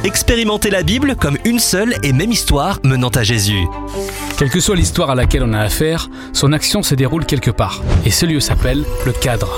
Expérimentez la Bible comme une seule et même histoire menant à Jésus. Quelle que soit l'histoire à laquelle on a affaire, son action se déroule quelque part. Et ce lieu s'appelle le cadre.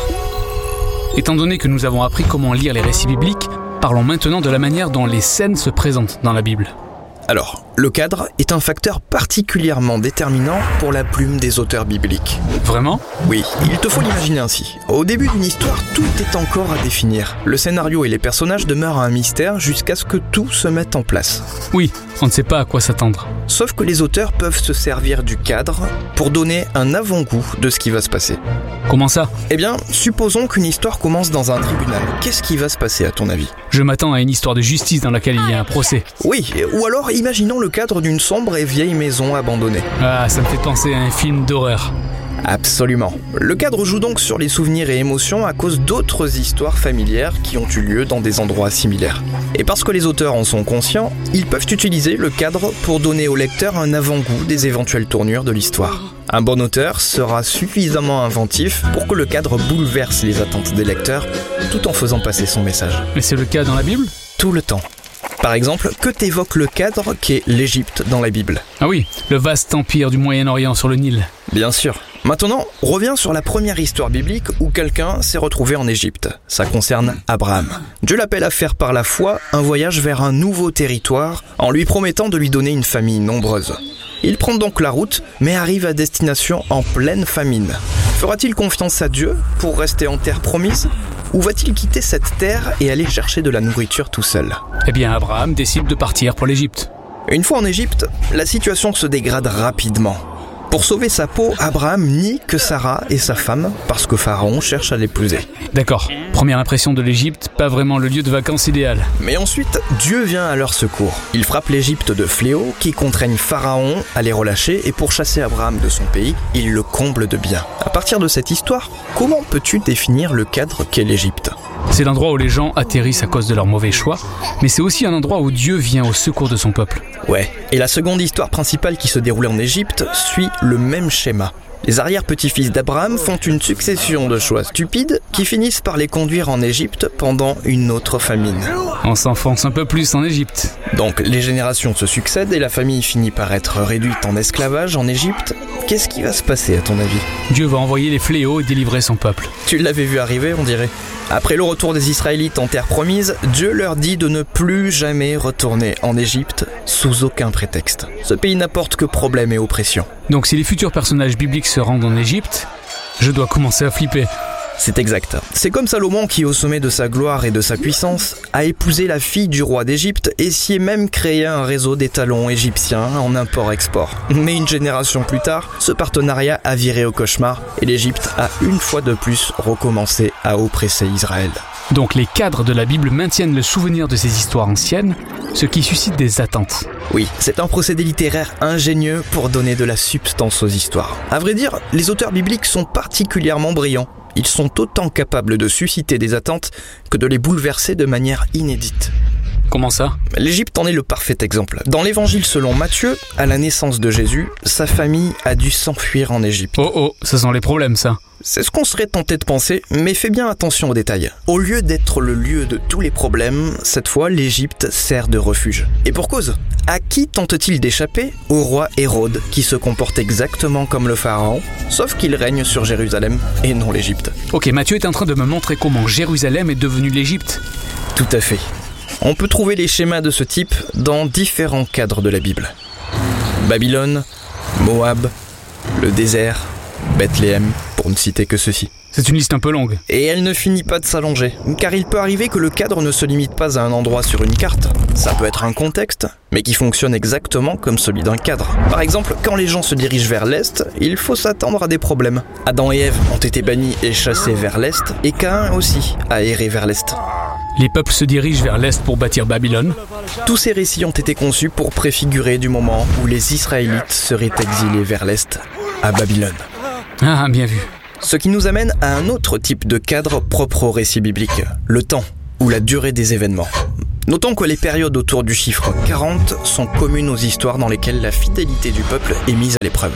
Étant donné que nous avons appris comment lire les récits bibliques, parlons maintenant de la manière dont les scènes se présentent dans la Bible. Alors, le cadre est un facteur particulièrement déterminant pour la plume des auteurs bibliques. Vraiment ? Oui, il te faut l'imaginer ainsi. Au début d'une histoire, tout est encore à définir. Le scénario et les personnages demeurent un mystère jusqu'à ce que tout se mette en place. Oui, on ne sait pas à quoi s'attendre. Sauf que les auteurs peuvent se servir du cadre pour donner un avant-goût de ce qui va se passer. Comment ça ? Eh bien, supposons qu'une histoire commence dans un tribunal. Qu'est-ce qui va se passer à ton avis ? Je m'attends à une histoire de justice dans laquelle il y a un procès. Oui, ou alors imaginons le cadre d'une sombre et vieille maison abandonnée. Ah, ça me fait penser à un film d'horreur. Absolument. Le cadre joue donc sur les souvenirs et émotions à cause d'autres histoires familières qui ont eu lieu dans des endroits similaires. Et parce que les auteurs en sont conscients, ils peuvent utiliser le cadre pour donner au lecteur un avant-goût des éventuelles tournures de l'histoire. Un bon auteur sera suffisamment inventif pour que le cadre bouleverse les attentes des lecteurs tout en faisant passer son message. Mais c'est le cas dans la Bible ? Tout le temps. Par exemple, que t'évoque le cadre qu'est l'Égypte dans la Bible ? Ah oui, le vaste empire du Moyen-Orient sur le Nil. Bien sûr. Maintenant, reviens sur la première histoire biblique où quelqu'un s'est retrouvé en Égypte. Ça concerne Abraham. Dieu l'appelle à faire par la foi un voyage vers un nouveau territoire en lui promettant de lui donner une famille nombreuse. Il prend donc la route, mais arrive à destination en pleine famine. Fera-t-il confiance à Dieu pour rester en terre promise ? Ou va-t-il quitter cette terre et aller chercher de la nourriture tout seul ? Eh bien, Abraham décide de partir pour l'Égypte. Une fois en Égypte, la situation se dégrade rapidement. Pour sauver sa peau, Abraham nie que Sarah est sa femme parce que Pharaon cherche à l'épouser. D'accord. Première impression de l'Égypte, pas vraiment le lieu de vacances idéal. Mais ensuite, Dieu vient à leur secours. Il frappe l'Égypte de fléaux qui contraignent Pharaon à les relâcher et pour chasser Abraham de son pays, il le comble de biens. À partir de cette histoire, comment peux-tu définir le cadre qu'est l'Égypte ? C'est l'endroit où les gens atterrissent à cause de leurs mauvais choix, mais c'est aussi un endroit où Dieu vient au secours de son peuple. Ouais, et la seconde histoire principale qui se déroule en Égypte suit le même schéma. Les arrière-petits-fils d'Abraham font une succession de choix stupides qui finissent par les conduire en Égypte pendant une autre famine. On s'enfonce un peu plus en Égypte. Donc les générations se succèdent et la famille finit par être réduite en esclavage en Égypte. Qu'est-ce qui va se passer à ton avis ? Dieu va envoyer les fléaux et délivrer son peuple. Tu l'avais vu arriver, on dirait. Après le retour des Israélites en terre promise, Dieu leur dit de ne plus jamais retourner en Égypte sous aucun prétexte. Ce pays n'apporte que problèmes et oppression. Donc si les futurs personnages bibliques se rendent en Égypte, je dois commencer à flipper. C'est exact. C'est comme Salomon qui, au sommet de sa gloire et de sa puissance, a épousé la fille du roi d'Égypte et s'y est même créé un réseau d'étalons égyptiens en import-export. Mais une génération plus tard, ce partenariat a viré au cauchemar et l'Égypte a une fois de plus recommencé à oppresser Israël. Donc les cadres de la Bible maintiennent le souvenir de ces histoires anciennes, ce qui suscite des attentes. Oui, c'est un procédé littéraire ingénieux pour donner de la substance aux histoires. À vrai dire, les auteurs bibliques sont particulièrement brillants. Ils sont autant capables de susciter des attentes que de les bouleverser de manière inédite. Comment ça ? L'Égypte en est le parfait exemple. Dans l'évangile selon Matthieu, à la naissance de Jésus, sa famille a dû s'enfuir en Égypte. Oh, ça sent les problèmes ça. C'est ce qu'on serait tenté de penser, mais fais bien attention aux détails. Au lieu d'être le lieu de tous les problèmes, cette fois l'Égypte sert de refuge. Et pour cause, à qui tente-t-il d'échapper ? Au roi Hérode, qui se comporte exactement comme le pharaon, sauf qu'il règne sur Jérusalem et non l'Égypte. Ok, Matthieu est en train de me montrer comment Jérusalem est devenue l'Égypte. Tout à fait. On peut trouver les schémas de ce type dans différents cadres de la Bible. Babylone, Moab, le désert, Bethléem, pour ne citer que ceci. C'est une liste un peu longue. Et elle ne finit pas de s'allonger, car il peut arriver que le cadre ne se limite pas à un endroit sur une carte. Ça peut être un contexte, mais qui fonctionne exactement comme celui d'un cadre. Par exemple, quand les gens se dirigent vers l'Est, il faut s'attendre à des problèmes. Adam et Ève ont été bannis et chassés vers l'Est, et Caïn aussi a erré vers l'Est. Les peuples se dirigent vers l'Est pour bâtir Babylone. Tous ces récits ont été conçus pour préfigurer du moment où les Israélites seraient exilés vers l'Est, à Babylone. Ah, bien vu. Ce qui nous amène à un autre type de cadre propre au récit biblique, le temps, ou la durée des événements. Notons que les périodes autour du chiffre 40 sont communes aux histoires dans lesquelles la fidélité du peuple est mise à l'épreuve.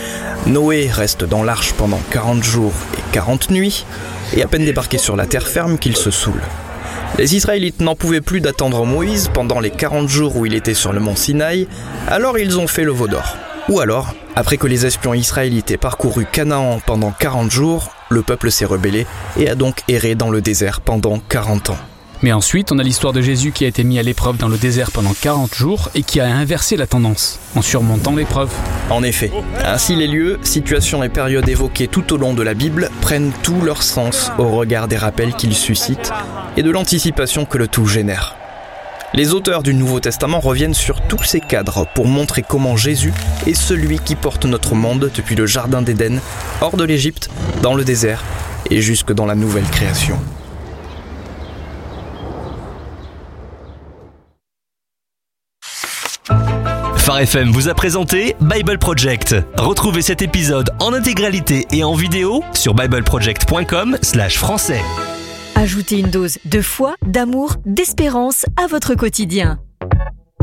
Noé reste dans l'arche pendant 40 jours et 40 nuits, et à peine débarqué sur la terre ferme qu'il se saoule. Les Israélites n'en pouvaient plus d'attendre Moïse pendant les 40 jours où il était sur le mont Sinaï, alors ils ont fait le veau d'or. Ou alors, après que les espions israélites aient parcouru Canaan pendant 40 jours, le peuple s'est rebellé et a donc erré dans le désert pendant 40 ans. Mais ensuite, on a l'histoire de Jésus qui a été mis à l'épreuve dans le désert pendant 40 jours et qui a inversé la tendance, en surmontant l'épreuve. En effet, ainsi les lieux, situations et périodes évoquées tout au long de la Bible prennent tout leur sens au regard des rappels qu'ils suscitent et de l'anticipation que le tout génère. Les auteurs du Nouveau Testament reviennent sur tous ces cadres pour montrer comment Jésus est celui qui porte notre monde depuis le Jardin d'Éden, hors de l'Égypte, dans le désert et jusque dans la nouvelle création. Phare FM vous a présenté Bible Project. Retrouvez cet épisode en intégralité et en vidéo sur bibleproject.com/français. Ajoutez une dose de foi, d'amour, d'espérance à votre quotidien.